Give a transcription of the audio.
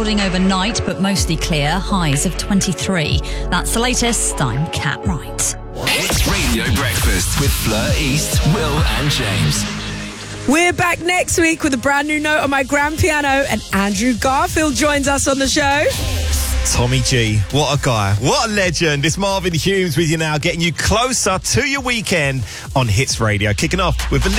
building overnight, but mostly clear. Highs of 23. That's the latest. I'm Kat Wright. Hits Radio Breakfast with Fleur East, Will and James. We're back next week with a brand new note on my grand piano, and Andrew Garfield joins us on the show. Tommy G, what a guy, what a legend. It's Marvin Humes with you now, getting you closer to your weekend on Hits Radio. Kicking off with